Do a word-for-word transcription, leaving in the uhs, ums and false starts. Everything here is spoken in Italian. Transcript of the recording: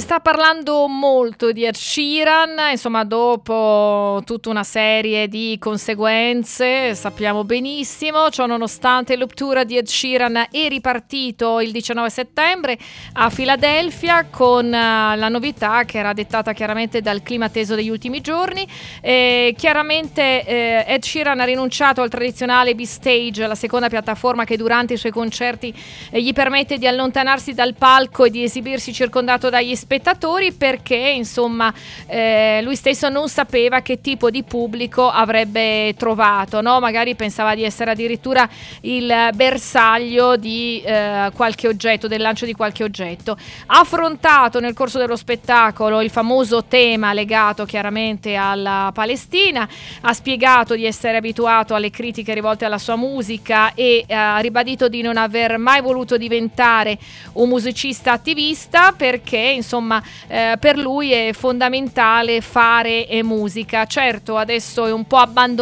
sta parlando molto di Ed Sheeran, insomma, dopo tutta una serie di conseguenze, sappiamo benissimo. Ciò nonostante, il Loop Tour di Ed Sheeran è ripartito il diciannove settembre a Filadelfia con uh, la novità che era dettata chiaramente dal clima teso degli ultimi giorni. E chiaramente eh, Ed Sheeran ha rinunciato al tradizionale B-Stage, la seconda piattaforma che durante i suoi concerti eh, gli permette di allontanarsi dal palco e di esibirsi circondato dagli spettatori, perché insomma eh, lui stesso non sapeva che tipo di pubblico avrebbe trovato, no? Magari pensava di essere addirittura il bersaglio di eh, qualche oggetto, del lancio di qualche oggetto. Ha affrontato nel corso dello spettacolo il famoso tema legato chiaramente alla Palestina, ha spiegato di essere abituato alle critiche rivolte alla sua musica e ha ribadito di non aver mai voluto diventare un musicista attivista, perché insomma eh, per lui è fondamentale fare eh, musica. Certo, adesso è un po' abbandonato